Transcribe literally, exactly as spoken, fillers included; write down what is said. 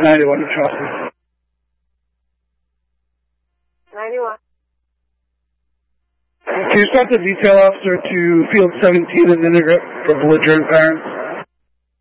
ninety-one in Charleston. ninety-one. Can you start the detail officer to field seventeen and integrate for belligerent parents?